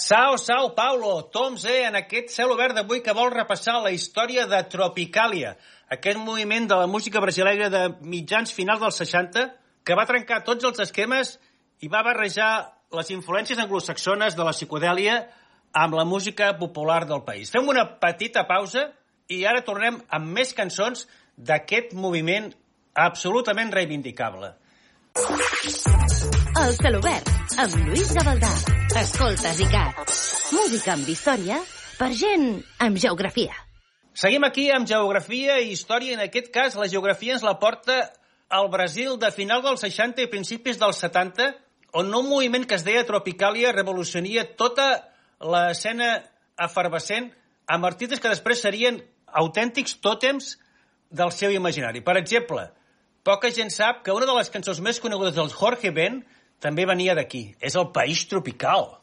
Sao, Paulo, Tom Z, en aquest cel obert d'avui que vol repassar la història de Tropicàlia, aquest moviment de la música brasileira de mitjans finals dels 60, que va trencar tots els esquemes i va barrejar les influències anglosaxones de la psicodèlia amb la música popular del país. Fem una petita pausa i ara tornem amb més cançons d'aquest moviment absolutament reivindicable. El Celobert, amb Lluís Gavaldà. Escoltes ICAT. Música amb història per gent amb geografia. Seguim aquí amb geografia i història. En aquest cas, la geografia ens la porta al Brasil de final dels 60 i principis dels 70, on un moviment que es deia Tropicàlia revolucionaria tota l'escena efervescent amb artistes que després serien autèntics tòtems del seu imaginari. Per exemple, poca gent sap que una de les cançons més conegudes del Jorge Ben també venia d'aquí. És el País Tropical.